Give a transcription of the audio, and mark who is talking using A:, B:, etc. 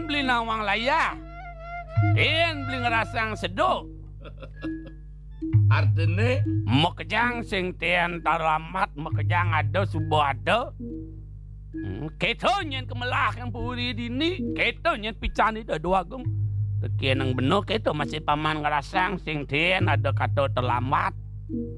A: Tien beli nawang laya. Tien beli ngerasang seduk.
B: Artine
A: Mekejang sing tien taramat mekejang ada subuh ada. Keto nyen kemelah yang puri dini. Keto nyen picani dah dua gem. Tekian yang benar keto masih paman ngerasang sing tien ada kata terlambat.